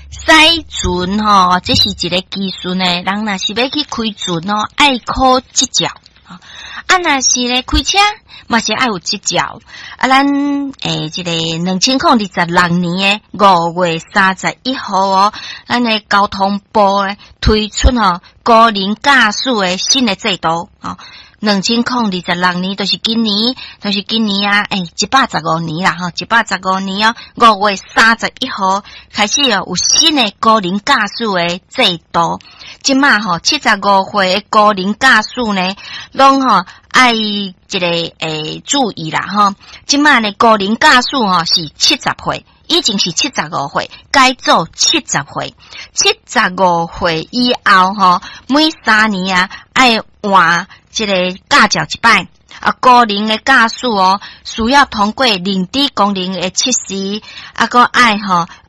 筛船吼，这是一个技术呢。人若是要去开船哦，爱考执照啊。若是咧开车，嘛是爱有执照。咱这个2026年的5月31号哦，咱的交通部推出高龄驾驶的新的制度啊。2026年就是今年啊，115年啦115年哦，5月31号开始有新的高龄驾驶的制度。即马75岁的高龄驾驶呢，拢爱这个注意啦即马呢高龄驾驶是70岁。已经是75岁，改做70岁。75岁以后每3年啊，爱换这个驾照一摆。高龄的驾驶需要通过认知功能的测试，个爱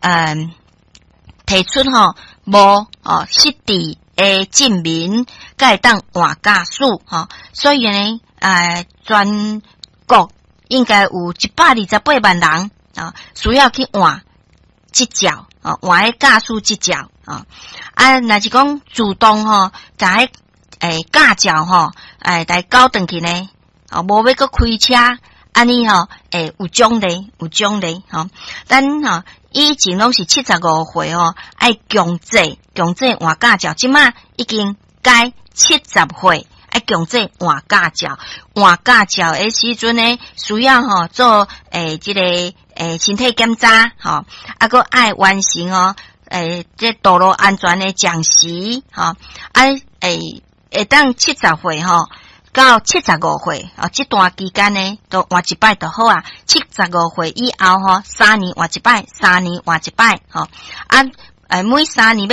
提出无失智的证明，才会当换驾驶所以呢，全国应该有128万人。需要去换执照换个驾驶执照若是讲自动甲驾照来交转去呢无要搁开车安尼有奖励咱以前拢是75岁爱强制换驾照，即马已经改70岁。爱强制换驾照，的时阵呢，需要做这个身体检查个爱完成这道路安全的讲习会当70岁到75岁这段期间呢，都换一摆就好啊。75岁以后3年换一摆，3年换一摆每3年